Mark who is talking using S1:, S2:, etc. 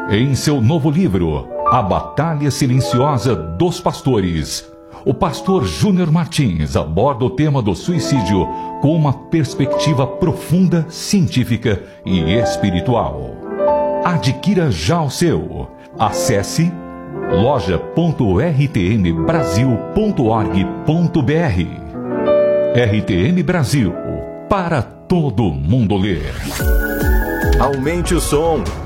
S1: Em seu novo livro, A Batalha Silenciosa dos Pastores, o pastor Júnior Martins aborda o tema do suicídio com uma perspectiva profunda, científica e espiritual. Adquira já o seu. Acesse loja.rtmbrasil.org.br. RTM Brasil, para todo mundo ler.
S2: Aumente o som.